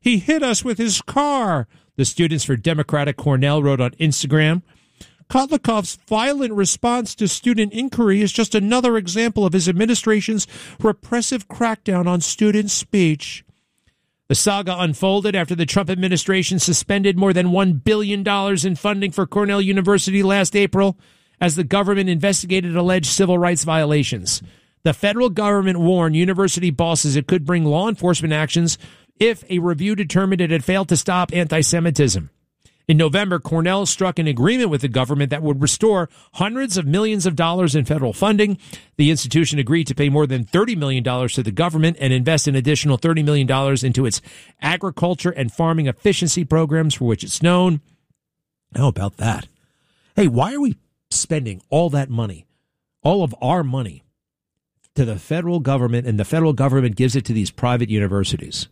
He hit us with his car, the students for Democratic Cornell wrote on Instagram. Kotlikov's violent response to student inquiry is just another example of his administration's repressive crackdown on student speech. The saga unfolded after the Trump administration suspended more than $1 billion in funding for Cornell University last April as the government investigated alleged civil rights violations. The federal government warned university bosses it could bring law enforcement actions if a review determined it had failed to stop anti-Semitism. In November, Cornell struck an agreement with the government that would restore hundreds of millions of dollars in federal funding. The institution agreed to pay more than $30 million to the government and invest an additional $30 million into its agriculture and farming efficiency programs for which it's known. How about that? Hey, why are we spending all that money, all of our money, to the federal government, and the federal government gives it to these private universities?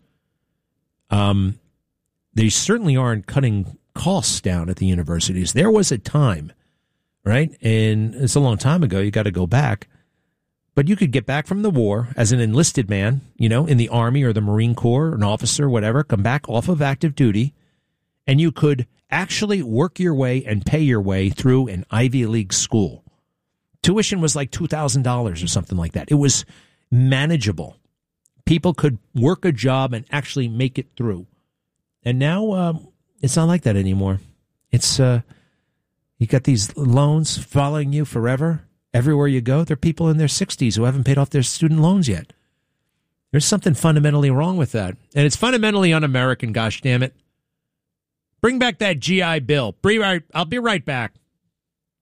They certainly aren't cutting costs down at the universities. There was a time, right? And it's a long time ago. You got to go back. But you could get back from the war as an enlisted man, you know, in the Army or the Marine Corps, an officer, whatever, come back off of active duty, and you could actually work your way and pay your way through an Ivy League school. Tuition was like $2,000 or something like that. It was manageable. People could work a job and actually make it through. And now it's not like that anymore. It's you got these loans following you forever. Everywhere you go, there are people in their 60s who haven't paid off their student loans yet. There's something fundamentally wrong with that. And it's fundamentally un-American, gosh damn it. Bring back that GI Bill. I'll be right back.